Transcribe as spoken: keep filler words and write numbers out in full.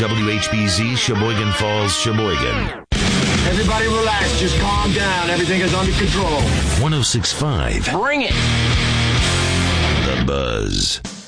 W H B Z, Sheboygan Falls, Sheboygan. Everybody relax. Just calm down. Everything is under control. one oh six point five. Bring it. The Buzz.